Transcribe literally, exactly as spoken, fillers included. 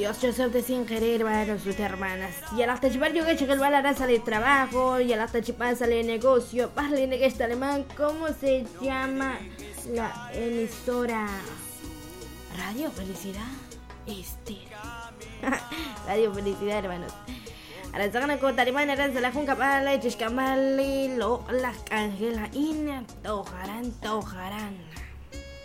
Dios, yo soy de sin querer, hermanos, sus hermanas. Y a la tachibar yo que el balara sale de trabajo, y a la tachibar sale de negocio. Parle de que está alemán, ¿cómo se llama la emisora? Radio Felicidad Estéreo. Radio Felicidad, hermanos. Ahora sacan a contar y van a la junca para la chishkamali, lo la cangela, ina, tojarán, tojarán.